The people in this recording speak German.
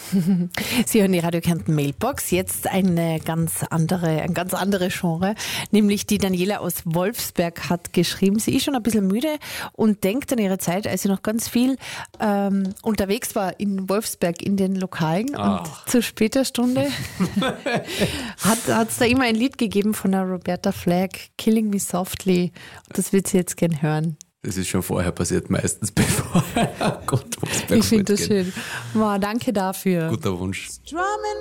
Sie hören die Radio Kärnten Mailbox. Jetzt ein ganz andere Genre, nämlich die Daniela aus Wolfsberg hat geschrieben. Sie ist schon ein bisschen müde und denkt an ihre Zeit, als sie noch ganz viel unterwegs war in Wolfsberg in den Lokalen und zu später Stunde hat es da immer ein Lied gegeben von der Roberta Flack, Killing Me Softly. Das wird sie jetzt gern hören. Das ist schon vorher passiert, meistens bevor Gott, ich finde das schön. Wow, danke dafür. Guter Wunsch.